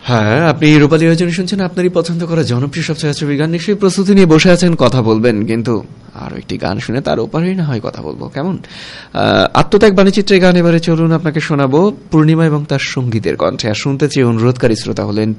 হ্যাঁ, আপনি রূপালী আয়োজনে শুনছেন আপনারই পছন্দ করা জনপ্রিয় সব ছায়াছবির গান। নিশ্চয়ই প্রস্তুতি নিয়ে বসে আছেন, কথা বলবেন, কিন্তু আরো একটি গান শুনে তার ওপারেই না হয় কথা বলবো, কেমন? আত্মত্যাগ বাণীচিত্রের গান এবারে চলুন আপনাকে শোনাবো পূর্ণিমা এবং তার সঙ্গীতের কণ্ঠে। আর শুনতে চেয়ে অনুরোধকারী শ্রোতা হলেন